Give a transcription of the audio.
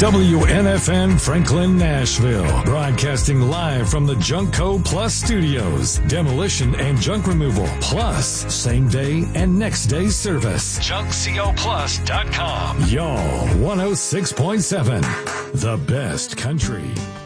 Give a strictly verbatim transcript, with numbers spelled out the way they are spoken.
W N F N Franklin, Nashville. Broadcasting live from the Junkco Plus Studios. Demolition and junk removal. Plus, same day and next day service. junk co plus dot com. Y'all, one oh six point seven. The best country.